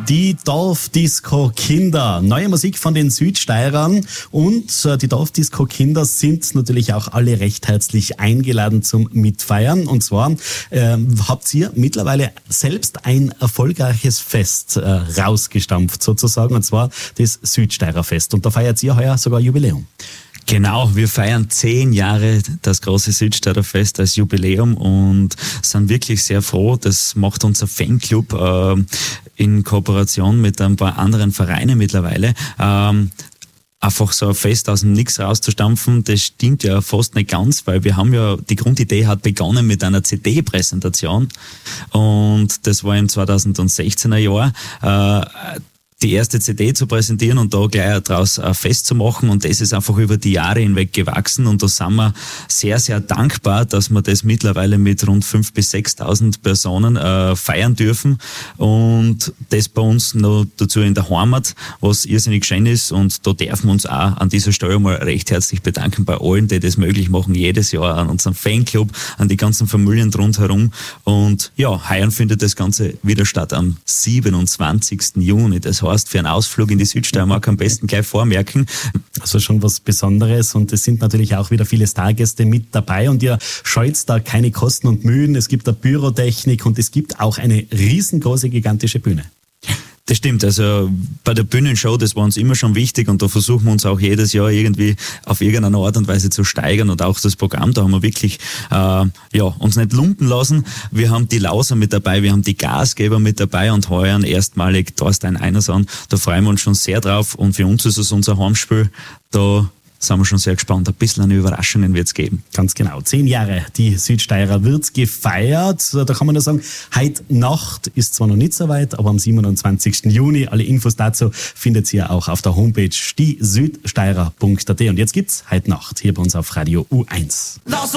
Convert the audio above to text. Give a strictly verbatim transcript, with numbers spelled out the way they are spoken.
Die Dorfdisco Kinder. Neue Musik von den Südsteirern. Und äh, die Dorfdisco Kinder sind natürlich auch alle recht herzlich eingeladen zum Mitfeiern. Und zwar äh, habt ihr mittlerweile selbst ein erfolgreiches Fest äh, rausgestampft sozusagen. Und zwar das Südsteirerfest. Und da feiert ihr heuer sogar Jubiläum. Genau, wir feiern zehn Jahre das große Südsteirerfest als Jubiläum und sind wirklich sehr froh. Das macht unser Fanclub äh, in Kooperation mit ein paar anderen Vereinen mittlerweile. Ähm, Einfach so ein Fest aus dem Nix rauszustampfen, das stimmt ja fast nicht ganz, weil wir haben ja, die Grundidee hat begonnen mit einer C D-Präsentation und das war im zweitausendsechzehner Jahr. Äh, die erste C D zu präsentieren und da gleich daraus ein Fest zu machen und das ist einfach über die Jahre hinweg gewachsen und da sind wir sehr, sehr dankbar, dass wir das mittlerweile mit rund fünftausend bis sechstausend Personen äh, feiern dürfen und das bei uns noch dazu in der Heimat, was irrsinnig schön ist und da dürfen wir uns auch an dieser Stelle mal recht herzlich bedanken bei allen, die das möglich machen, jedes Jahr an unserem Fanclub, an die ganzen Familien rundherum und ja, heuer findet das Ganze wieder statt am siebenundzwanzigsten Juni, das heißt, für einen Ausflug in die Südsteiermark am besten gleich vormerken. Also schon was Besonderes und es sind natürlich auch wieder viele Stargäste mit dabei und ihr scheut da keine Kosten und Mühen. Es gibt da Pyrotechnik und es gibt auch eine riesengroße, gigantische Bühne. Das stimmt, also bei der Bühnenshow, das war uns immer schon wichtig und da versuchen wir uns auch jedes Jahr irgendwie auf irgendeine Art und Weise zu steigern und auch das Programm, da haben wir wirklich äh, ja uns nicht lumpen lassen. Wir haben die Lauser mit dabei, wir haben die Gasgeber mit dabei und heuer erstmalig Thorstein Einerson, da freuen wir uns schon sehr drauf und für uns ist es unser Heimspiel, da sind wir schon sehr gespannt. Ein bisschen eine Überraschungen wird es geben. Ganz genau. Zehn Jahre die Südsteirer wird gefeiert. Da kann man nur sagen, heute Nacht ist zwar noch nicht so weit, aber am siebenundzwanzigsten Juni, alle Infos dazu findet ihr auch auf der Homepage die südsteirer punkt at. Und jetzt gibt's heute Nacht hier bei uns auf Radio U eins.